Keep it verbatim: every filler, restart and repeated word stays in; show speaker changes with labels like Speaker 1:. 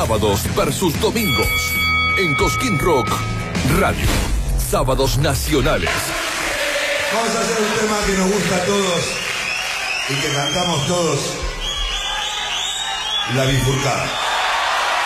Speaker 1: sábados versus domingos. En Cosquín Rock Radio. Sábados nacionales.
Speaker 2: Vamos a hacer un tema que nos gusta a todos y que cantamos todos. La bifurcada.